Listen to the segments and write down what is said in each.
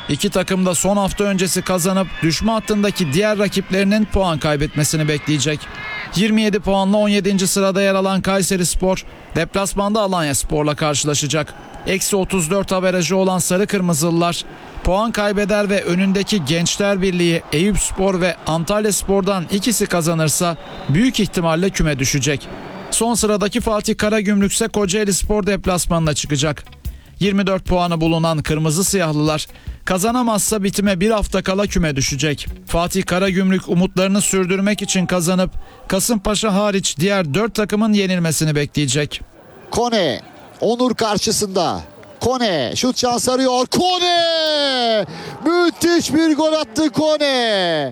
İki takım da son hafta öncesi kazanıp düşme hattındaki diğer rakiplerinin puan kaybetmesini bekleyecek. 27 puanla 17. sırada yer alan Kayserispor deplasmanda Alanyaspor'la karşılaşacak. -34 averajı olan Sarı Kırmızılılar puan kaybeder ve önündeki Gençler Birliği, Eyüpspor ve Antalyaspor'dan ikisi kazanırsa büyük ihtimalle küme düşecek. Son sıradaki Fatih Karagümrük ise Kocaelispor deplasmanına çıkacak. 24 puanı bulunan Kırmızı Siyahlılar kazanamazsa bitime bir hafta kala küme düşecek. Fatih Karagümrük umutlarını sürdürmek için kazanıp Kasımpaşa hariç diğer 4 takımın yenilmesini bekleyecek. Kone, Onur karşısında. Kone, şut şansı arıyor. Kone! Müthiş bir gol attı Kone.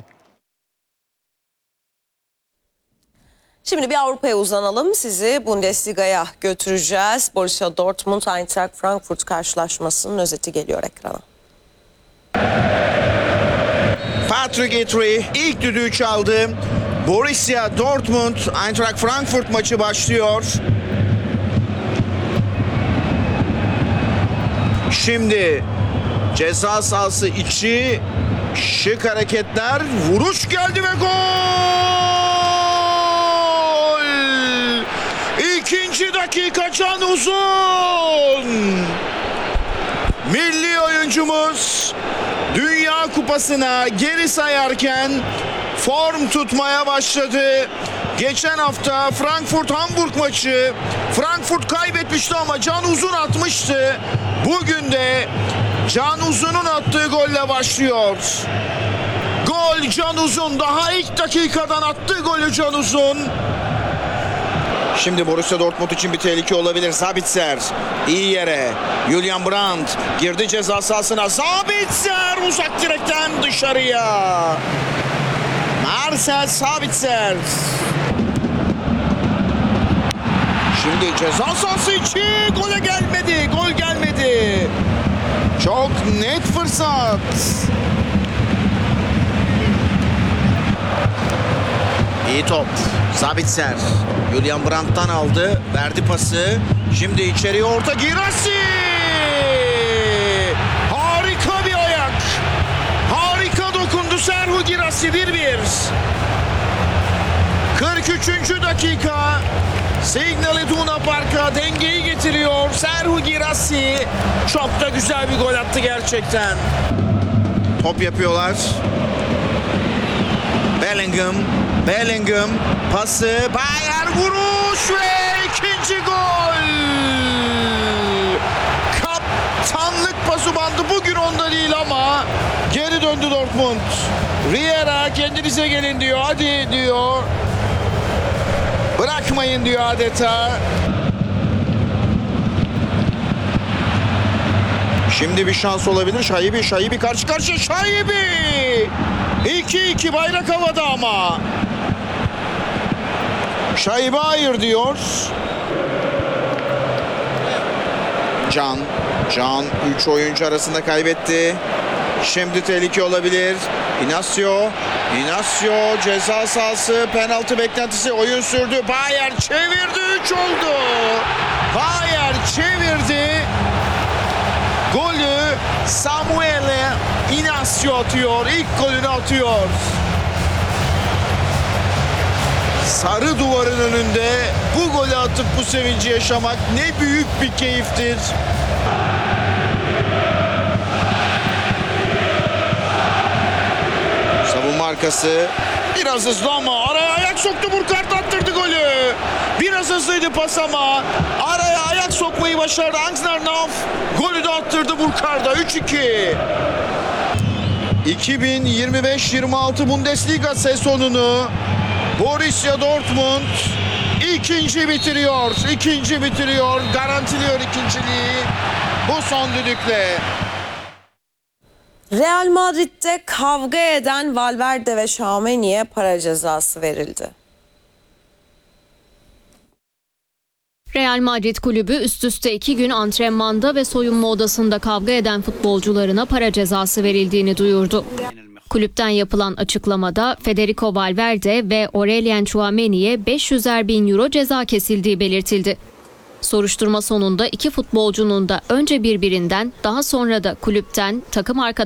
Şimdi bir Avrupa'ya uzanalım. Sizi Bundesliga'ya götüreceğiz. Borussia Dortmund Eintracht Frankfurt karşılaşmasının özeti geliyor ekrana. Patrick Itri ilk düdüğü çaldı. Borussia Dortmund Eintracht Frankfurt maçı başlıyor. Şimdi ceza sahası içi şık hareketler, vuruş geldi ve gol! İkinci dakika Can Uzun! Milli oyuncumuz Dünya Kupası'na geri sayarken form tutmaya başladı. Geçen hafta Frankfurt-Hamburg maçı Frankfurt kaybetmişti ama Can Uzun atmıştı. Bugün de Can Uzun'un attığı golle başlıyor. Gol Can Uzun, daha ilk dakikadan attığı golü Can Uzun. Şimdi Borussia Dortmund için bir tehlike olabilir. Sabitzer iyi yere. Julian Brandt girdi ceza sahasına. Sabitzer uzak direkten dışarıya. Marcel Sabitzer. Şimdi ceza sahası içi, gole gelmedi. Gol gelmedi. Çok net fırsat. İyi top. Sabitzer. Julian Brandt'tan aldı. Verdi pası. Şimdi içeriye orta. Girassi. Harika bir ayak. Harika dokundu Serhu Girassi. 1-1. 43. dakika. Signal Iduna Park'a dengeyi getiriyor Serhu Girassi. Çok da güzel bir gol attı gerçekten. Top yapıyorlar. Bellingham pası, Bayer vuruş ve ikinci gol. Kaptanlık pası bandı bugün onda değil ama geri döndü Dortmund. Riera kendinize gelin diyor, hadi diyor. Bırakmayın diyor adeta. Şimdi bir şans olabilir. Şaibi karşı karşıya. Şaibi! 2-2 bayrak havada ama. Şaibi hayır diyor. Can 3 oyuncu arasında kaybetti. Şimdi tehlike olabilir. Inacio ceza sahası, penaltı beklentisi, oyun sürdü. Bayer çevirdi, 3 oldu. Bayer çevirdi. Golü Samuel Inacio atıyor. İlk golünü atıyor. Sarı duvarın önünde bu golü atıp bu sevinci yaşamak ne büyük bir keyiftir. Savunma arkası biraz hızlı ama araya ayak soktu, Burkhardt attırdı golü. Biraz hızlıydı pas ama araya ayak sokmayı başardı Angsnernauf. Golü de attırdı Burkhardt'a. 3-2. 2025-26 Bundesliga sezonunu Borussia Dortmund ikinci bitiriyor. Garantiliyor ikinciliği bu son düdükle. Real Madrid'de kavga eden Valverde ve Tchouaméni'ye para cezası verildi. Real Madrid kulübü üst üste 2 gün antrenmanda ve soyunma odasında kavga eden futbolcularına para cezası verildiğini duyurdu. Kulüpten yapılan açıklamada Federico Valverde ve Aurelien Tchouaméni'ye 500'er bin euro ceza kesildiği belirtildi. Soruşturma sonunda iki futbolcunun da önce birbirinden daha sonra da kulüpten takım arkadaşlarından